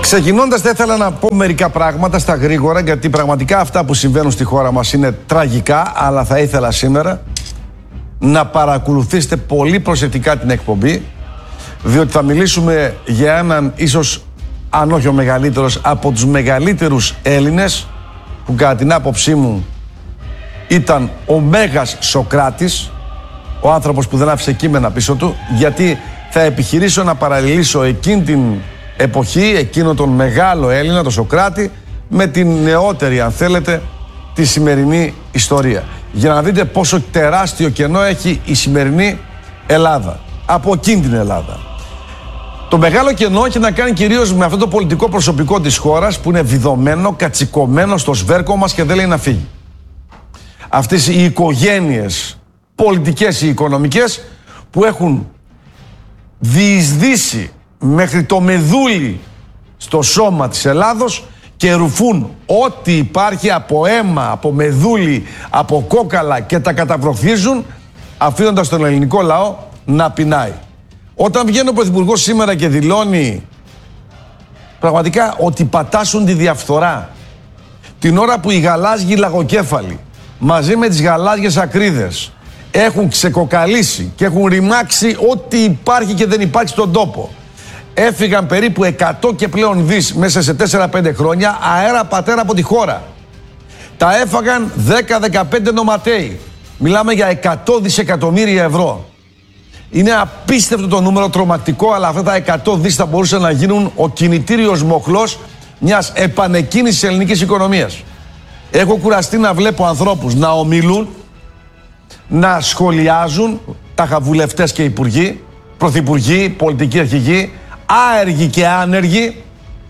Ξεκινώντας, θα ήθελα να πω μερικά πράγματα στα γρήγορα, γιατί πραγματικά αυτά που συμβαίνουν στη χώρα μας είναι τραγικά, αλλά θα ήθελα σήμερα να παρακολουθήσετε πολύ προσεκτικά την εκπομπή, διότι θα μιλήσουμε για έναν ίσως, αν όχι ο μεγαλύτερος, από τους μεγαλύτερους Έλληνες, που κατά την άποψή μου ήταν ο Μέγας Σωκράτης, ο άνθρωπος που δεν άφησε κείμενα πίσω του, γιατί θα επιχειρήσω να παραλληλήσω εκείνη την εποχή, εκείνο τον μεγάλο Έλληνα, τον Σωκράτη, με την νεότερη, αν θέλετε, τη σημερινή ιστορία. Για να δείτε πόσο τεράστιο κενό έχει η σημερινή Ελλάδα, από εκείνη την Ελλάδα. Το μεγάλο κενό έχει να κάνει κυρίως με αυτό το πολιτικό προσωπικό της χώρας, που είναι βιδωμένο, κατσικωμένο στο σβέρκο μας και δεν λέει να φύγει. Αυτές οι οικογένειες, πολιτικές ή οικονομικές, που έχουν διεισδύσει μέχρι το μεδούλι στο σώμα της Ελλάδος και ρουφούν ό,τι υπάρχει από αίμα, από μεδούλι, από κόκαλα και τα καταβροχθίζουν, αφήνοντας τον ελληνικό λαό να πεινάει. Όταν βγαίνει ο Πρωθυπουργός σήμερα και δηλώνει πραγματικά ότι πατάσουν τη διαφθορά, την ώρα που οι γαλάζιοι λαγοκέφαλοι μαζί με τις γαλάζιες ακρίδες έχουν ξεκοκαλίσει και έχουν ρημάξει ό,τι υπάρχει και δεν υπάρχει στον τόπο, έφυγαν περίπου 100 και πλέον δις μέσα σε 4-5 χρόνια αέρα πατέρα από τη χώρα. Τα έφαγαν 10-15 νοματέοι. Μιλάμε για 100 δισεκατομμύρια ευρώ. Είναι απίστευτο το νούμερο, τρομακτικό, αλλά αυτά τα 100 δις θα μπορούσαν να γίνουν ο κινητήριος μοχλός μιας επανεκκίνησης ελληνικής οικονομίας. Έχω κουραστεί να βλέπω ανθρώπους να ομιλούν, να σχολιάζουν, τα βουλευτές και υπουργοί, πρωθυπουργοί, πολιτικοί αρχηγοί, άεργοι και άνεργοι,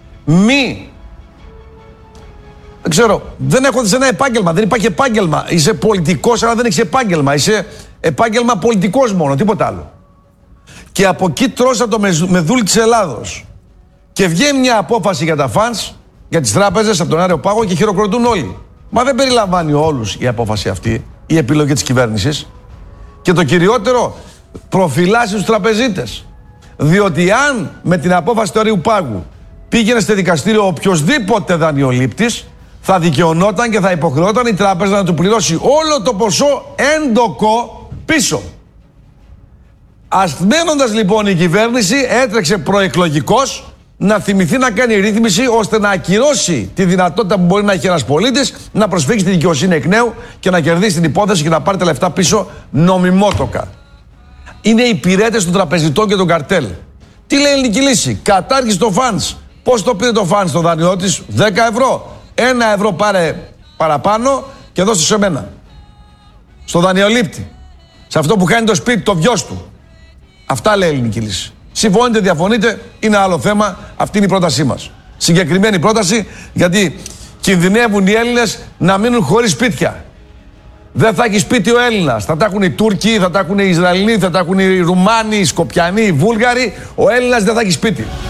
δεν ξέρω, δεν έχω ένα επάγγελμα, δεν υπάρχει επάγγελμα. Είσαι πολιτικός, αλλά δεν έχεις επάγγελμα. Είσαι επάγγελμα πολιτικός μόνο, τίποτα άλλο. Και από εκεί τρώσα το μεδούλι της Ελλάδος. Και βγαίνει μια απόφαση για τα φανς, για τις τράπεζες από τον Άριο Πάγο και χειροκροτούν όλοι. Μα δεν περιλαμβάνει όλους η απόφαση αυτή, η επιλογή της κυβέρνησης. Και το κυριότερο, προφυλάσσει τους τραπεζίτες. Διότι αν με την απόφαση του Αρίου Πάγου πήγαινε στο δικαστήριο οποιοσδήποτε δανειολήπτης, θα δικαιωνόταν και θα υποχρεώταν η τράπεζα να του πληρώσει όλο το ποσό έντοκο πίσω. Ασθμένοντας λοιπόν η κυβέρνηση, έτρεξε προεκλογικός να θυμηθεί να κάνει ρύθμιση ώστε να ακυρώσει τη δυνατότητα που μπορεί να έχει ένας πολίτης να προσφύγει στη δικαιοσύνη εκ νέου και να κερδίσει την υπόθεση και να πάρει τα λεφτά πίσω νομιμότοκα. Είναι οι υπηρέτες των τραπεζιτών και των καρτέλ. Τι λέει η ελληνική λύση? Κατάργηση των φανς. Πώς το πήρε το φανς στο δάνειό της? 10 ευρώ. 1 ευρώ πάρε παραπάνω και δώσε σε μένα. Στο δανειολήπτη. Σε αυτό που χάνει το σπίτι, το βιός του. Αυτά λέει η ελληνική λύση. Συμφωνείτε, διαφωνείτε, είναι άλλο θέμα. Αυτή είναι η πρότασή μας. Συγκεκριμένη πρόταση, γιατί κινδυνεύουν οι Έλληνες να μείνουν χωρίς σπίτια. Δεν θα έχει σπίτι ο Έλληνας. Θα τα έχουν οι Τούρκοι, θα τα έχουν οι Ισραηλοί, θα τα έχουν οι Ρουμάνοι, οι Σκοπιανοί, οι Βούλγαροι. Ο Έλληνας δεν θα έχει σπίτι.